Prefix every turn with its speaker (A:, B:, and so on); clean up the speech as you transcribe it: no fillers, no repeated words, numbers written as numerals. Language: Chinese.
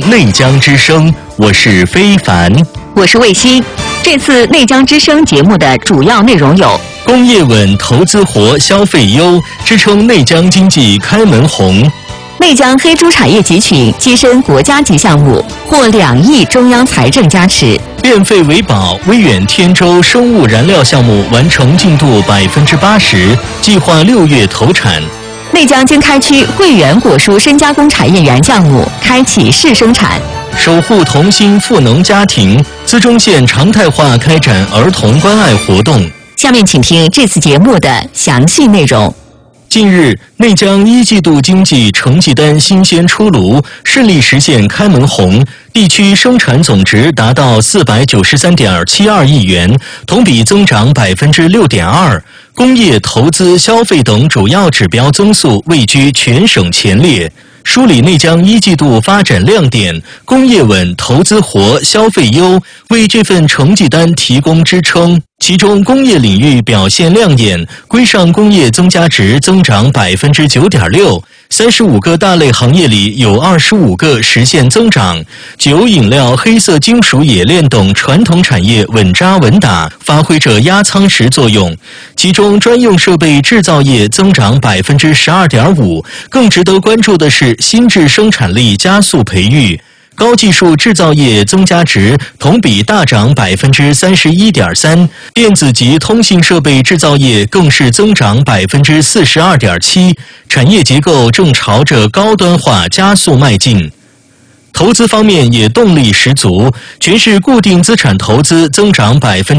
A: 内江之声，我是非凡，
B: 我是卫西。这次内江之声节目的主要内容有：
A: 工业稳，投资活，消费优，支撑内江经济开门红。
B: 内江黑猪产业集群跻身国家级项目，获2亿中央财政加持。
A: 变废为宝，威远天舟生物燃料项目完成进度80%，计划6月投产。
B: 内江经开区汇源果蔬深加工产业园项目开启试生产。
A: 守护童心富农家庭，资中县常态化开展儿童关爱活动。
B: 下面请听这次节目的详细内容。
A: 近日，内江1季度经济成绩单新鲜出炉，顺利实现开门红，地区生产总值达到493.72亿元，同比增长6.2%，工业、投资、消费等主要指标增速位居全省前列。梳理内江1季度发展亮点，工业稳，投资活，消费优，为这份成绩单提供支撑。其中工业领域表现亮眼，规上工业增加值增长9.6%，35个大类行业里有25个实现增长。酒、饮料、黑色金属冶炼等传统产业稳扎稳打，发挥着压舱石作用。其中专用设备制造业增长12.5%，更值得关注的是新质生产力加速培育。高技术制造业增加值同比大涨31.3%，电子及通信设备制造业更是增长42.7%，产业结构正朝着高端化加速迈进。投资方面也动力十足，全市固定资产投资增长